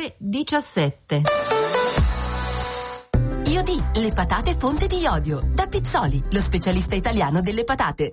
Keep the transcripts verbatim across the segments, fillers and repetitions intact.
ore diciassette. Iodi, le patate fonte di iodio. Da Pizzoli, lo specialista italiano delle patate.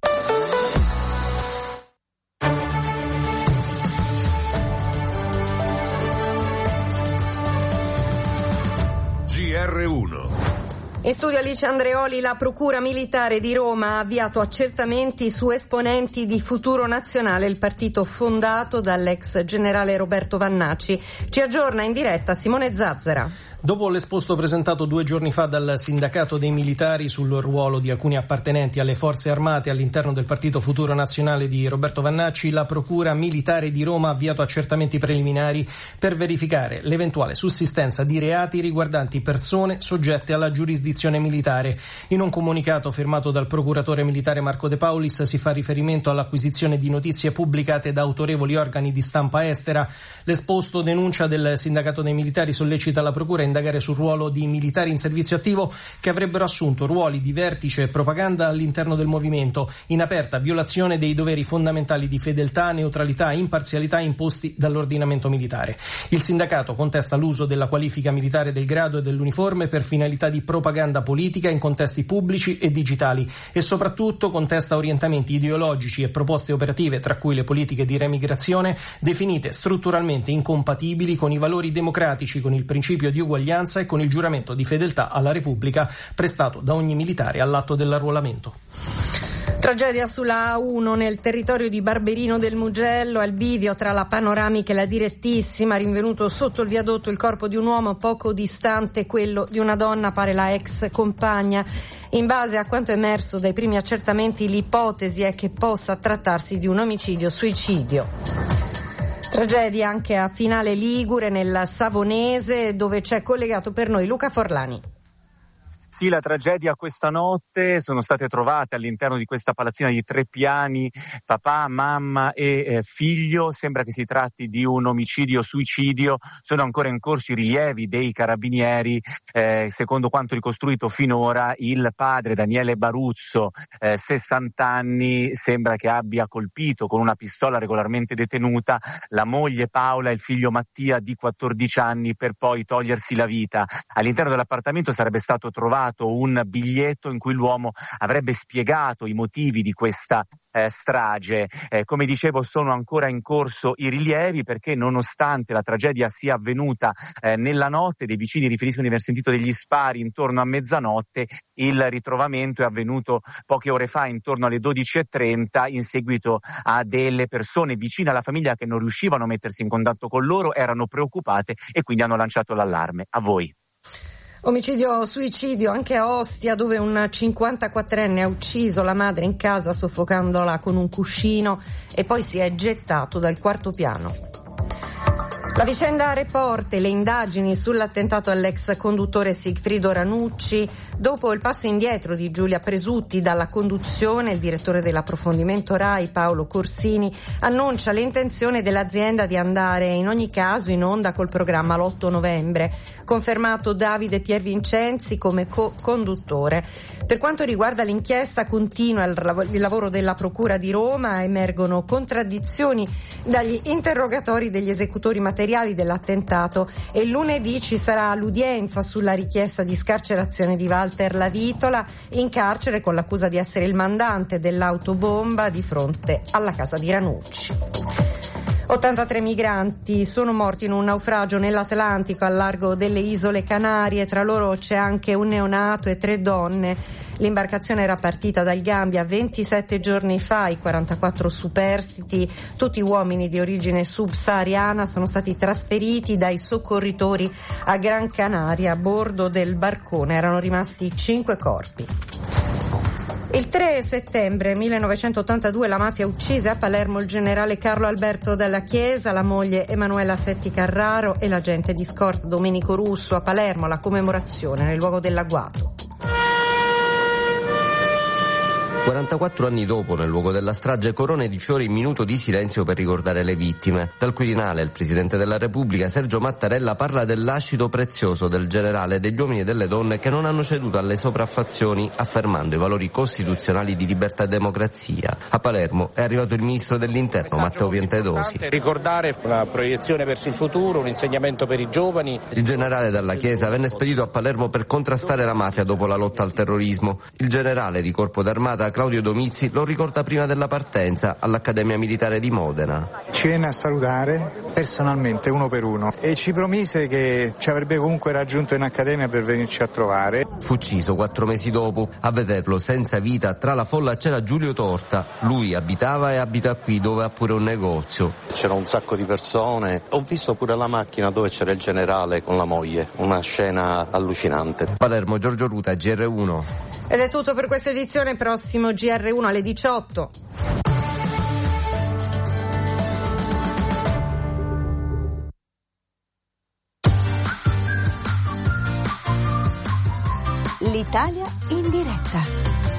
G R uno. In studio Alice Andreoli. La Procura Militare di Roma ha avviato accertamenti su esponenti di Futuro Nazionale, il partito fondato dall'ex generale Roberto Vannacci. Ci aggiorna in diretta Simone Zazzera. Dopo l'esposto presentato due giorni fa dal sindacato dei militari sul ruolo di alcuni appartenenti alle forze armate all'interno del partito Futuro Nazionale di Roberto Vannacci, la Procura Militare di Roma ha avviato accertamenti preliminari per verificare l'eventuale sussistenza di reati riguardanti persone soggette alla giurisdizione militare. In un comunicato firmato dal procuratore militare Marco De Paulis si fa riferimento all'acquisizione di notizie pubblicate da autorevoli organi di stampa estera. L'esposto denuncia del sindacato dei militari sollecita la Procura a indagare sul ruolo di militari in servizio attivo che avrebbero assunto ruoli di vertice e propaganda all'interno del movimento, in aperta violazione dei doveri fondamentali di fedeltà, neutralità e imparzialità imposti dall'ordinamento militare. Il sindacato contesta l'uso della qualifica militare del grado e dell'uniforme per finalità di propaganda politica in contesti pubblici e digitali e soprattutto contesta orientamenti ideologici e proposte operative, tra cui le politiche di remigrazione, definite strutturalmente incompatibili con i valori democratici, con il principio di uguaglianza e con il giuramento di fedeltà alla Repubblica prestato da ogni militare all'atto dell'arruolamento. Tragedia sulla A uno nel territorio di Barberino del Mugello, al bivio tra la Panoramica e la Direttissima, rinvenuto sotto il viadotto il corpo di un uomo, poco distante quello di una donna, pare la ex compagna. In base a quanto emerso dai primi accertamenti, l'ipotesi è che possa trattarsi di un omicidio-suicidio. Tragedia anche a Finale Ligure, nel Savonese, dove c'è collegato per noi Luca Forlani. Sì, la tragedia questa notte: sono state trovate all'interno di questa palazzina di tre piani papà, mamma e eh, figlio. Sembra che si tratti di un omicidio-suicidio. Sono ancora in corso i rilievi dei carabinieri. Eh, secondo quanto ricostruito finora, il padre Daniele Baruzzo, eh, sessanta anni, sembra che abbia colpito con una pistola regolarmente detenuta la moglie Paola e il figlio Mattia di quattordici anni per poi togliersi la vita. All'interno dell'appartamento sarebbe stato trovato un biglietto in cui l'uomo avrebbe spiegato i motivi di questa eh, strage. Eh, come dicevo, sono ancora in corso i rilievi, perché nonostante la tragedia sia avvenuta eh, nella notte, dei vicini riferiscono di aver sentito degli spari intorno a mezzanotte. Il ritrovamento è avvenuto poche ore fa, intorno alle dodici e trenta, in seguito a delle persone vicine alla famiglia che non riuscivano a mettersi in contatto con loro, erano preoccupate e quindi hanno lanciato l'allarme. A voi. Omicidio-suicidio anche a Ostia, dove un cinquantaquattrenne ha ucciso la madre in casa soffocandola con un cuscino e poi si è gettato dal quarto piano. La vicenda Report e le indagini sull'attentato all'ex conduttore Sigfrido Ranucci. Dopo il passo indietro di Giulia Presutti dalla conduzione, il direttore dell'approfondimento RAI Paolo Corsini annuncia l'intenzione dell'azienda di andare in ogni caso in onda col programma l'otto novembre. Confermato Davide Piervincenzi come co-conduttore. Per quanto riguarda l'inchiesta, continua il lavoro della Procura di Roma, emergono contraddizioni dagli interrogatori degli esecutori materiali dell'attentato e lunedì ci sarà l'udienza sulla richiesta di scarcerazione di Walter Lavitola, in carcere con l'accusa di essere il mandante dell'autobomba di fronte alla casa di Ranucci. ottantatré migranti sono morti in un naufragio nell'Atlantico al largo delle isole Canarie, tra loro c'è anche un neonato e tre donne. L'imbarcazione era partita dal Gambia ventisette giorni fa, i quarantaquattro superstiti, tutti uomini di origine subsahariana, sono stati trasferiti dai soccorritori a Gran Canaria. A bordo del barcone erano rimasti cinque corpi. Il tre settembre millenovecentottantadue la mafia uccise a Palermo il generale Carlo Alberto Dalla Chiesa, la moglie Emanuela Setti Carraro e l'agente di scorta Domenico Russo. A Palermo la commemorazione nel luogo dell'agguato. quarantaquattro anni dopo, nel luogo della strage, corone di fiori, minuto di silenzio per ricordare le vittime. Dal Quirinale il Presidente della Repubblica, Sergio Mattarella, parla dell'ascito prezioso del generale, degli uomini e delle donne che non hanno ceduto alle sopraffazioni, affermando i valori costituzionali di libertà e democrazia. A Palermo è arrivato il Ministro dell'Interno, Matteo Piantedosi. Ricordare una proiezione verso il futuro, un insegnamento per i giovani. Il generale dalla Chiesa venne spedito a Palermo per contrastare la mafia dopo la lotta al terrorismo. Il generale di Corpo d'Armata Claudio Domizzi lo ricorda prima della partenza all'Accademia Militare di Modena. Ci venne a salutare personalmente, uno per uno, e ci promise che ci avrebbe comunque raggiunto in Accademia per venirci a trovare. Fu ucciso quattro mesi dopo. A vederlo senza vita tra la folla c'era Giulio Torta. Lui abitava e abita qui, dove ha pure un negozio. C'era un sacco di persone. Ho visto pure la macchina dove c'era il generale con la moglie. Una scena allucinante. Palermo, Giorgio Ruta, G R uno. Ed è tutto per questa edizione, prossimo G R uno alle diciotto. L'Italia in diretta.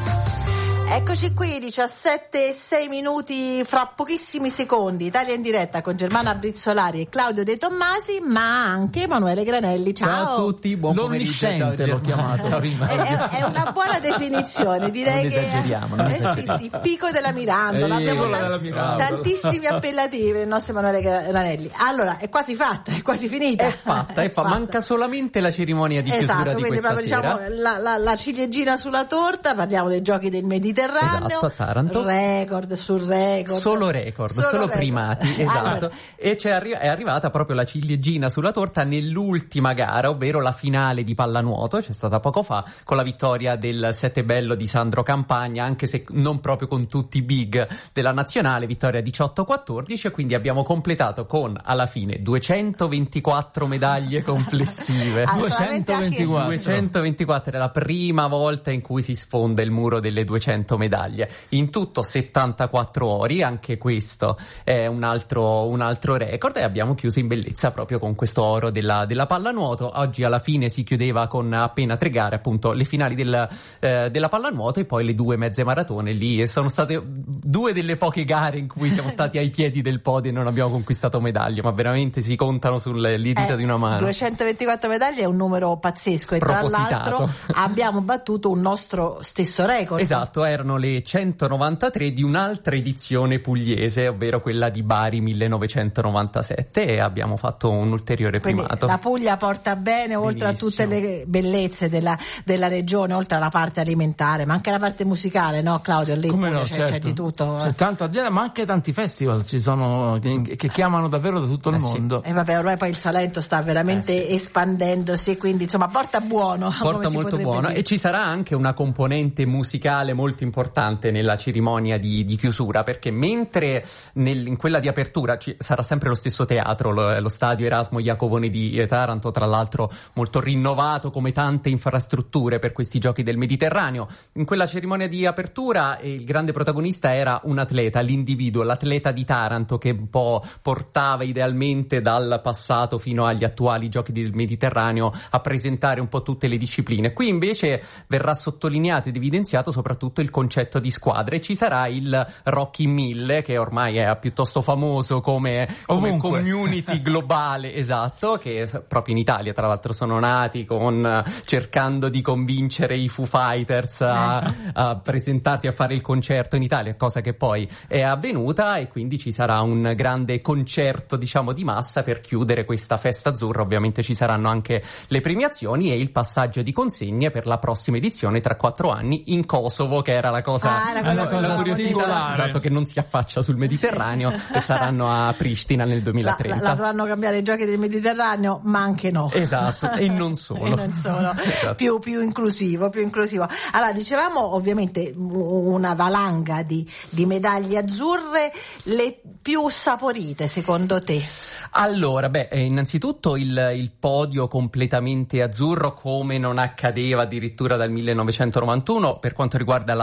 Eccoci qui, diciassette e sei minuti, fra pochissimi secondi, Italia in diretta con Germana Brizzolari e Claudio De Tommasi, ma anche Emanuele Granelli. Ciao, ciao a tutti, buon pomeriggio. L'ho chiamato. Ciao, è, è una buona definizione, direi. Non che esageriamo, non eh, esageriamo. sì, sì, Pico della Mirandola, Eh, abbiamo della tanti, Mirandola. tantissimi appellativi del nostro Emanuele Granelli. Allora, è quasi fatta, è quasi finita. È fatta, è fatta. Manca solamente la cerimonia di chiusura esatto, di quindi questa proprio, sera. diciamo, la, la, la ciliegina sulla torta, parliamo dei giochi del Mediterraneo. Esatto, a Taranto. Record sul record. Solo record, solo, solo primati, record. esatto. Allora. E c'è arri- è arrivata proprio la ciliegina sulla torta nell'ultima gara, ovvero la finale di pallanuoto, c'è stata poco fa, con la vittoria del Sette Bello di Sandro Campagna, anche se non proprio con tutti i big della nazionale, vittoria diciotto a quattordici, e quindi abbiamo completato con, alla fine, duecentoventiquattro medaglie complessive. Ah, duecentoventiquattro. duecentoventiquattro è la prima volta in cui si sfonda il muro delle duecento medaglie. In tutto settantaquattro ori, anche questo è un altro, un altro record, e abbiamo chiuso in bellezza proprio con questo oro della, della pallanuoto. Oggi alla fine si chiudeva con appena tre gare, appunto le finali del, eh, della pallanuoto e poi le due mezze maratone lì, e sono state due delle poche gare in cui siamo stati ai piedi del podio e non abbiamo conquistato medaglie, ma veramente si contano sulle dita eh, di una mano. duecentoventiquattro medaglie è un numero pazzesco, e tra l'altro abbiamo battuto un nostro stesso record. Esatto, erano le centonovantatré di un'altra edizione pugliese, ovvero quella di Bari millenovecentonovantasette, e abbiamo fatto un ulteriore Quindi primato. la Puglia porta bene, oltre Benissimo. a tutte le bellezze della, della regione, oltre alla parte alimentare, ma anche la parte musicale, no Claudio? Lì Come pure no, c'è, certo. c'è di tutto. C'è tanto, ma anche tanti festival ci sono che, che chiamano davvero da tutto il eh mondo. Sì. E vabbè, ormai poi il Salento sta veramente eh sì. espandendosi, quindi insomma porta buono. Porta molto buono, dire. E ci sarà anche una componente musicale molto importante nella cerimonia di, di chiusura, perché mentre nel, in quella di apertura ci sarà sempre lo stesso teatro, lo, lo stadio Erasmo Iacovone di Taranto, tra l'altro molto rinnovato come tante infrastrutture per questi giochi del Mediterraneo. In quella cerimonia di apertura eh, il grande protagonista era un atleta, l'individuo, l'atleta di Taranto, che un po' portava idealmente dal passato fino agli attuali giochi del Mediterraneo a presentare un po' tutte le discipline. Qui invece verrà sottolineato ed evidenziato soprattutto il concetto di squadra, e ci sarà il Rocky Mille, che ormai è piuttosto famoso come, come community globale, esatto, che proprio in Italia tra l'altro sono nati con cercando di convincere i Foo Fighters a, a presentarsi a fare il concerto in Italia, cosa che poi è avvenuta, e quindi ci sarà un grande concerto, diciamo, di massa per chiudere questa festa azzurra. Ovviamente ci saranno anche le premiazioni e il passaggio di consegne per la prossima edizione tra quattro anni in Kosovo, che era la cosa, ah, era la, la, la curiosità, esatto, che non si affaccia sul Mediterraneo, e saranno a Pristina nel duemilatrenta. La, la faranno cambiare i giochi del Mediterraneo, ma anche no. Esatto, e non solo. e non solo. Esatto. Più, più inclusivo, più inclusivo. Allora, dicevamo ovviamente una valanga di, di medaglie azzurre, le più saporite secondo te? Allora, beh, innanzitutto il, il podio completamente azzurro, come non accadeva addirittura dal millenovecentonovantuno per quanto riguarda la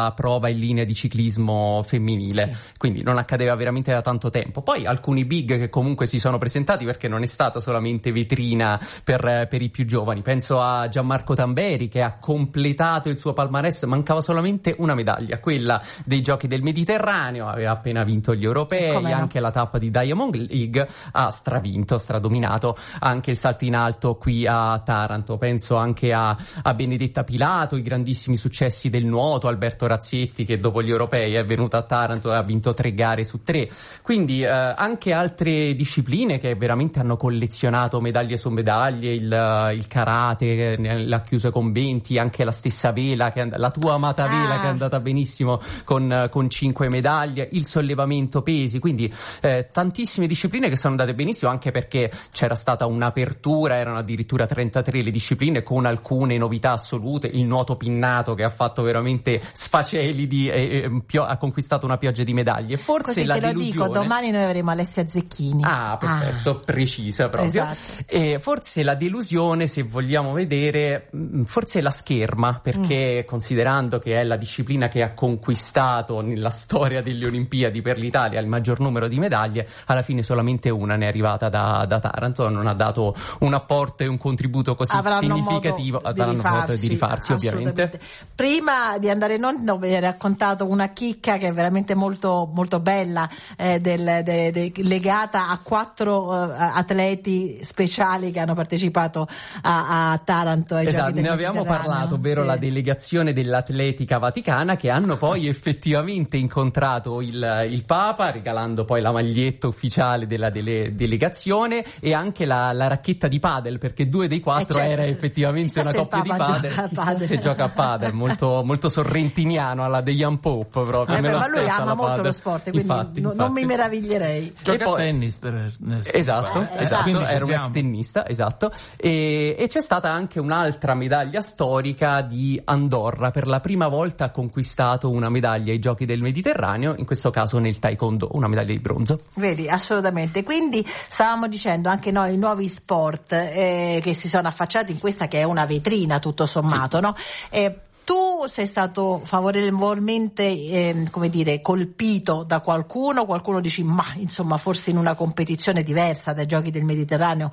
prima prova in linea di ciclismo femminile, sì. Quindi non accadeva veramente da tanto tempo. Poi alcuni big che comunque si sono presentati, perché non è stata solamente vetrina per, per i più giovani. Penso a Gianmarco Tamberi, che ha completato il suo palmarès, mancava solamente una medaglia, quella dei Giochi del Mediterraneo, aveva appena vinto gli europei, Come anche no? la tappa di Diamond League, ha stravinto, stradominato anche il salto in alto qui a Taranto. Penso anche a, a Benedetta Pilato, i grandissimi successi del nuoto, Alberto Razzietti, che dopo gli europei è venuto a Taranto e ha vinto tre gare su tre. Quindi eh, anche altre discipline che veramente hanno collezionato medaglie su medaglie, il, il karate l'ha chiuso con venti, anche la stessa vela, che, la tua amata vela ah. che è andata benissimo con, con cinque medaglie, il sollevamento pesi, quindi eh, tantissime discipline che sono andate benissimo, anche perché c'era stata un'apertura, erano addirittura trentatré le discipline con alcune novità assolute, il nuoto pinnato che ha fatto veramente sfacelidi e, e pio- ha conquistato una pioggia di medaglie. Forse Così la te lo delusione... dico, domani noi avremo Alessia Zecchini. Ah, perfetto, ah. precisa proprio. Esatto. E forse la delusione, se vogliamo vedere, forse la scherma, perché mm. considerando che è la disciplina che ha conquistato nella storia delle Olimpiadi per l'Italia il maggior numero di medaglie, alla fine solamente una ne è arrivata da, da Taranto, non ha dato un apporto e un contributo così avranno significativo, modo avranno di rifarsi, modo di rifarsi ovviamente. Prima di andare in onda mi hai raccontato una chicca che è veramente molto molto bella, eh, del, de, de, legata a quattro uh, atleti speciali che hanno partecipato a, a Taranto ai esatto, Giochi del ne abbiamo parlato, ovvero sì. la delegazione dell'atletica vaticana, che hanno poi effettivamente incontrato il, il Papa, regalando poi la maglietta ufficiale della dele, delegazione e anche la, la racchetta di padel, perché due dei quattro eh certo. era effettivamente una coppia di padel. Chissà se gioca a padel, molto, molto sorrentiniano alla The Young Pope proprio. Eh beh, ma lui ama molto padel. Lo sport, quindi infatti, no, infatti. non mi meraviglierei. Gioca poi, a tennis. Per, esatto, eh, esatto, era un ex tennista, esatto. E, e c'è stata anche un'altra medaglia storica di Andorra, per la prima volta ha conquistato una medaglia ai Giochi del Mediterraneo, in questo caso nel taekwondo, una medaglia di bronzo. Vedi, assolutamente. Quindi stavamo dicendo anche noi i nuovi sport eh, che si sono affacciati in questa che è una vetrina tutto sommato, sì. no? Eh, Tu sei stato favorevolmente, eh, come dire, colpito da qualcuno? Qualcuno dici, ma insomma, forse in una competizione diversa dai Giochi del Mediterraneo?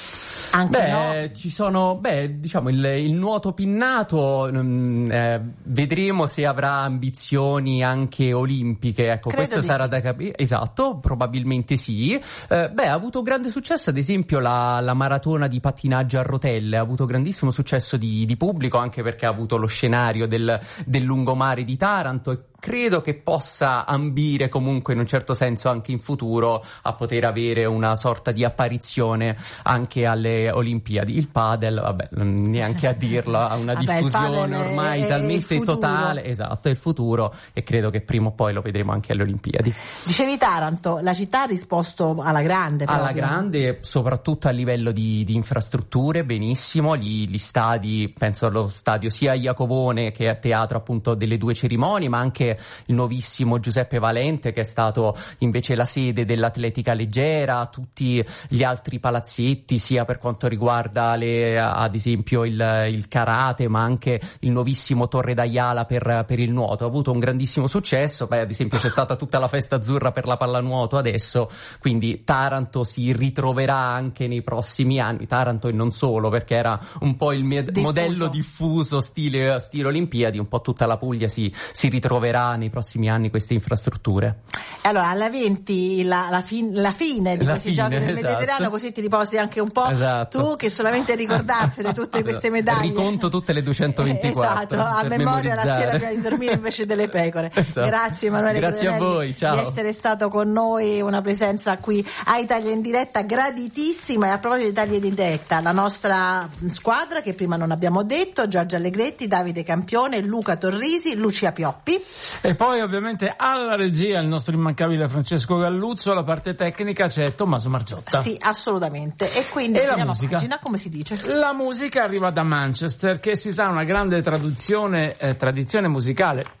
Anche beh, no? ci sono, beh, diciamo il, il nuoto pinnato, mh, eh, vedremo se avrà ambizioni anche olimpiche, ecco, Credo questo sarà sì. da capire. Esatto, probabilmente sì. Eh, beh, ha avuto grande successo, ad esempio, la, la maratona di pattinaggio a rotelle, ha avuto grandissimo successo di, di pubblico, anche perché ha avuto lo scenario del, del lungomare di Taranto, e credo che possa ambire comunque in un certo senso anche in futuro a poter avere una sorta di apparizione anche alle Olimpiadi. Il padel, vabbè, neanche a dirlo, ha una vabbè, diffusione ormai è, talmente è totale, esatto, è il futuro, e credo che prima o poi lo vedremo anche alle Olimpiadi. Dicevi Taranto, la città ha risposto alla grande proprio. Alla grande, soprattutto a livello di, di infrastrutture, benissimo, gli, gli stadi, penso allo stadio sia a Iacovone che a teatro appunto delle due cerimonie, ma anche il nuovissimo Giuseppe Valente, che è stato invece la sede dell'atletica leggera, tutti gli altri palazzetti, sia per quanto riguarda le, ad esempio il, il karate, ma anche il nuovissimo Torre d'Aiala per, per il nuoto, ha avuto un grandissimo successo. Beh, ad esempio c'è stata tutta la festa azzurra per la pallanuoto adesso, quindi Taranto si ritroverà anche nei prossimi anni, Taranto e non solo, perché era un po' il me- diffuso. modello diffuso stile, stile Olimpiadi, un po' tutta la Puglia si, si ritroverà nei prossimi anni queste infrastrutture. Allora, alla venti la, la, fin, la fine di la questi fine, Giochi del esatto. Mediterraneo, così ti riposi anche un po', esatto. tu che solamente ricordarsene tutte queste medaglie. Riconto tutte le duecentoventiquattro. Eh, esatto, a memoria memorizzare. La sera prima di dormire invece delle pecore. Esatto. Grazie Emanuele Grazie a voi, ciao. Di essere stato con noi, una presenza qui a Italia in diretta graditissima. E a proposito di Italia in diretta, la nostra squadra che prima non abbiamo detto: Giorgio Allegretti, Davide Campione, Luca Torrisi, Lucia Pioppi. E poi ovviamente alla regia il nostro immancabile Francesco Galluzzo, alla parte tecnica c'è Tommaso Margiotta. Sì, assolutamente. E quindi e la musica? Pagina, come si dice? La musica arriva da Manchester, che si sa una grande traduzione, eh, tradizione musicale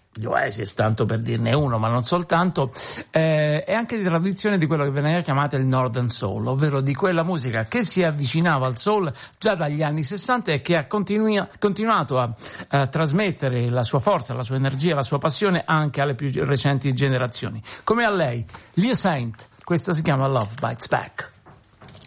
gli Oasis, tanto per dirne uno, ma non soltanto, eh, è anche di tradizione di quello che veniva chiamato il Northern Soul, ovvero di quella musica che si avvicinava al soul già dagli anni sessanta e che ha continua, continuato a, a trasmettere la sua forza, la sua energia, la sua passione anche alle più recenti generazioni. Come a lei, Leah Saint, questa si chiama Love Bites Back.